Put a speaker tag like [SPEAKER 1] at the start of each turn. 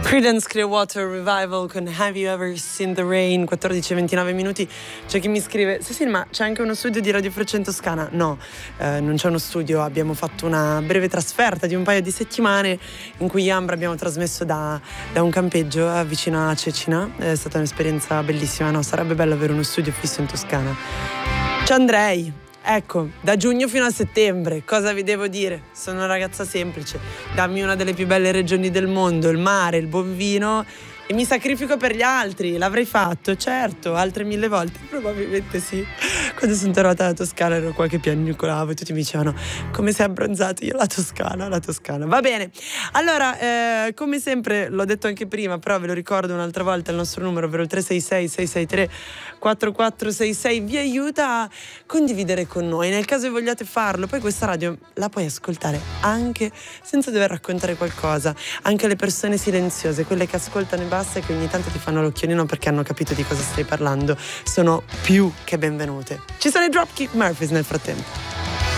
[SPEAKER 1] Creedence Clearwater Revival con Have You Ever Seen the Rain, 14:29 minuti. C'è chi mi scrive: Cecil, ma c'è anche uno studio di Radio Freccia in Toscana? No, non c'è uno studio, abbiamo fatto una breve trasferta di un paio di settimane in cui Ambra abbiamo trasmesso da un campeggio vicino a Cecina. È stata un'esperienza bellissima, no? Sarebbe bello avere uno studio fisso in Toscana. Ci andrei. Ecco, da giugno fino a settembre, cosa vi devo dire? Sono una ragazza semplice, dammi una delle più belle regioni del mondo, il mare, il buon vino e mi sacrifico per gli altri. L'avrei fatto, certo, altre 1000 volte, probabilmente sì. Quando sono tornata alla Toscana ero qua che piagnucolavo e tutti mi dicevano: come sei abbronzato? Io la Toscana. Va bene, allora come sempre l'ho detto anche prima, però ve lo ricordo un'altra volta, il nostro numero, ovvero il 366-663-4466, vi aiuta a condividere con noi nel caso vogliate farlo. Poi questa radio la puoi ascoltare anche senza dover raccontare qualcosa, anche le persone silenziose, quelle che ascoltano e basta e che ogni tanto ti fanno l'occhiolino perché hanno capito di cosa stai parlando, sono più che benvenute. Ci sono i Dropkick Murphys nel frattempo.